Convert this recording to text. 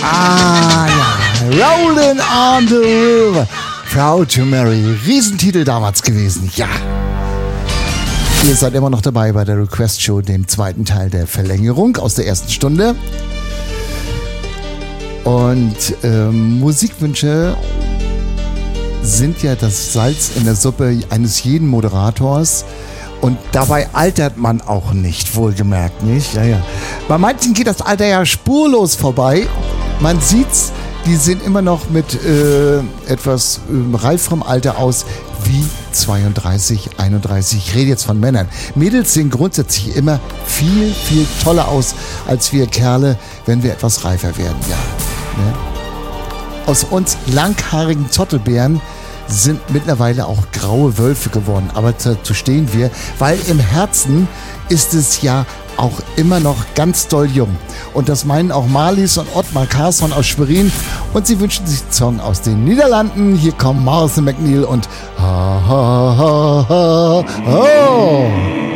Ah ja, Rollin' on the River, Proud to Marry, Riesentitel damals gewesen, ja. Ihr seid immer noch dabei bei der Request Show, dem zweiten Teil der Verlängerung aus der ersten Stunde. Und Musikwünsche sind ja das Salz in der Suppe eines jeden Moderators. Und dabei altert man auch nicht, wohlgemerkt, nicht? Ja, ja. Bei manchen geht das Alter ja spurlos vorbei. Man sieht's, die sehen immer noch mit etwas reiferem Alter aus, wie 32, 31. Ich rede jetzt von Männern. Mädels sehen grundsätzlich immer viel, viel toller aus, als wir Kerle, wenn wir etwas reifer werden, ja. Ne? Aus uns langhaarigen Zottelbären sind mittlerweile auch graue Wölfe geworden. Aber dazu stehen wir, weil im Herzen ist es ja auch immer noch ganz doll jung. Und das meinen auch Marlies und Ottmar Carson aus Schwerin. Und sie wünschen sich einen Song aus den Niederlanden. Hier kommen Martha McNeil und Ha ha ha ha. Oh.